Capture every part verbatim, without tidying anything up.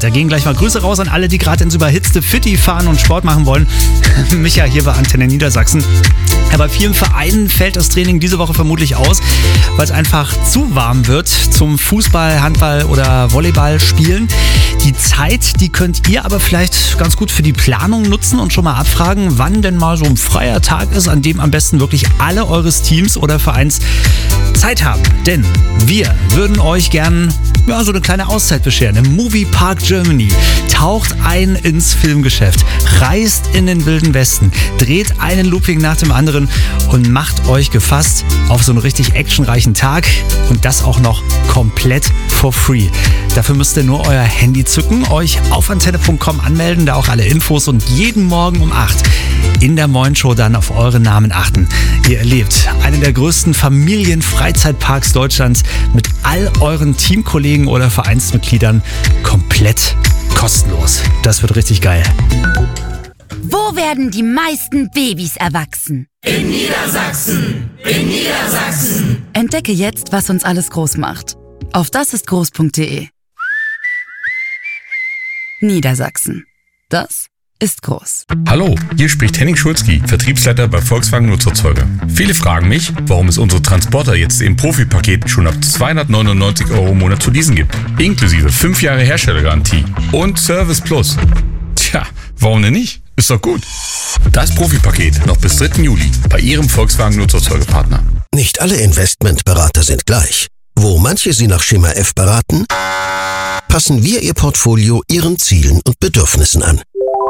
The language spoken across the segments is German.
Da gehen gleich mal Grüße raus an alle, die gerade ins überhitzte Fitti fahren und Sport machen wollen. Micha hier bei Antenne Niedersachsen. Ja, bei vielen Vereinen fällt das Training diese Woche vermutlich aus, weil es einfach zu warm wird zum Fußball, Handball oder Volleyball spielen. Die Zeit, die könnt ihr aber vielleicht ganz gut für die Planung nutzen und schon mal abfragen, wann denn mal so ein freier Tag ist, an dem am besten wirklich alle eures Teams oder Vereins Zeit haben. Denn wir würden euch gern ja, so eine kleine Auszeit bescheren. Im Movie Park Germany taucht ein ins Filmgeschäft, reist in den Wilden Westen, dreht einen Looping nach dem anderen und macht euch gefasst auf so einen richtig actionreichen Tag und das auch noch komplett for free. Dafür müsst ihr nur euer Handy zücken, euch auf antenne punkt com anmelden, da auch alle Infos und jeden Morgen um acht in der Morgenshow dann auf eure Namen achten. Ihr erlebt einen der größten Familienfreizeitparks Deutschlands mit all euren Teamkollegen oder Vereinsmitgliedern komplett kostenlos. Das wird richtig geil. Wo werden die meisten Babys erwachsen? In Niedersachsen! In Niedersachsen! Entdecke jetzt, was uns alles groß macht. Auf dasistgroß punkt de. Niedersachsen. Das ist groß. Hallo, hier spricht Henning Schulzki, Vertriebsleiter bei Volkswagen Nutzerzeuger. Viele fragen mich, warum es unsere Transporter jetzt im Profipaket schon ab zweihundertneunundneunzig Euro im Monat zu leasen gibt. Inklusive fünf Jahre Herstellergarantie und Service Plus. Tja, warum denn nicht? Ist doch gut. Das Profipaket noch bis dritten Juli bei Ihrem Volkswagen Nutzerzeugerpartner. Nicht alle Investmentberater sind gleich. Wo manche Sie nach Schema F beraten, passen wir Ihr Portfolio Ihren Zielen und Bedürfnissen an.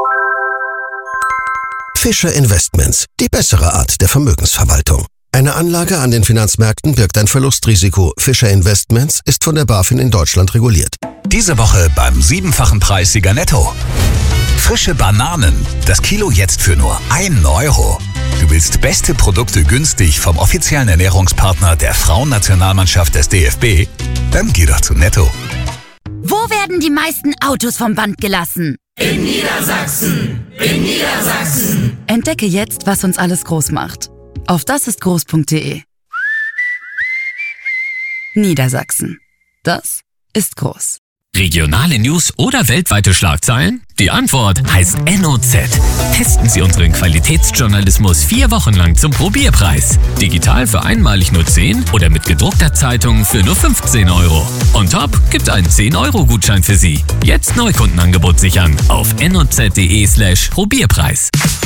Fischer Investments, die bessere Art der Vermögensverwaltung. Eine Anlage an den Finanzmärkten birgt ein Verlustrisiko. Fischer Investments ist von der BaFin in Deutschland reguliert. Diese Woche beim siebenfachen Preissieger Netto. Frische Bananen, das Kilo jetzt für nur einen Euro. Du willst beste Produkte günstig vom offiziellen Ernährungspartner der Frauennationalmannschaft des D F B? Dann geh doch zu Netto. Wo werden die meisten Autos vom Band gelassen? In Niedersachsen! In Niedersachsen! Entdecke jetzt, was uns alles groß macht. Auf dasistgroß punkt de. Niedersachsen. Das ist groß. Regionale News oder weltweite Schlagzeilen? Die Antwort heißt N O Z. Testen Sie unseren Qualitätsjournalismus vier Wochen lang zum Probierpreis. Digital für einmalig nur zehn oder mit gedruckter Zeitung für nur fünfzehn Euro. On top gibt einen zehn Euro Gutschein für Sie. Jetzt Neukundenangebot sichern auf noz punkt de slash Probierpreis.